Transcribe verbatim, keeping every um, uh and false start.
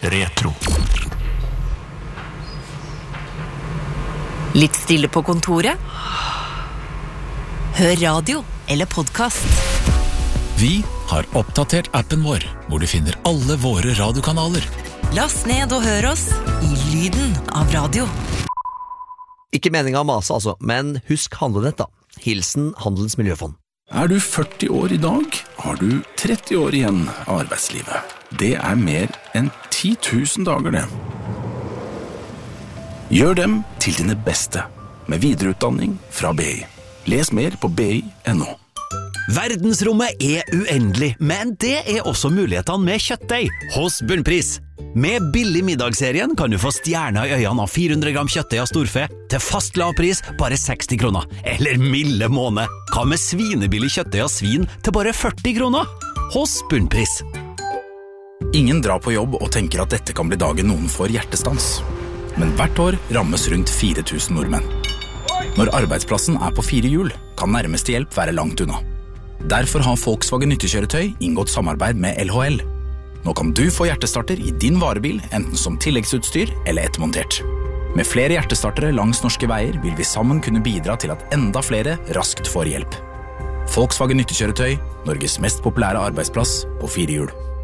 Retro. Litt stille på kontoret? Hør radio eller podcast. Vi har oppdatert appen vår, hvor du finner alle våre radiokanaler. Last ned og hør oss i lyden av radio. Ikke meningen å mase altså, men husk handlenett da. Hilsen Handelens Miljøfond. Er du førti år i dag, har du tretti år igjen av arbeidslivet. Det er mer enn ti tusen dager det. Gjør dem til dine beste, med videreutdanning fra B I. Les mer på b i punktum n o. Verdensrommet er uendelig, men det er også mulighetene med kjøttdeig hos Bunnpris. Med billig middagsserien kan du få stjerner i øynene av fire hundre gram kjøttdeig av storfe til fast lavpris bare seksti kroner. Eller milde måned. Hva med svinebillig kjøttdeig av svin til bare førti kroner? Hos Bunnpris. Ingen drar på jobb og tenker at dette kan bli dagen noen får hjertestans. Men hvert år rammes rundt fire tusen nordmenn. Når arbeidsplassen er på fire hjul, kan nærmeste hjelp være langt unna. Derfor har Volkswagen nyttekjøretøy inngått samarbeid med L H L. Nå kan du få hjertestarter i din varebil, enten som tilleggsutstyr eller ettermontert. Med flere hjertestartere langs norske veier vil vi sammen kunne bidra til at enda flere raskt får hjelp. Volkswagen nyttekjøretøy, Norges mest populære arbeidsplass på fire hjul.